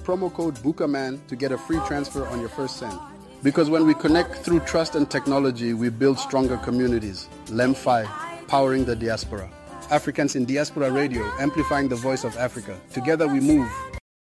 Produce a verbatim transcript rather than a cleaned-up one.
promo code BUKAMAN to get a free transfer on your first send. Because when we connect through trust and technology, we build stronger communities. Lemfi, powering the diaspora. Africans in Diaspora Radio, amplifying the voice of Africa. Together we move,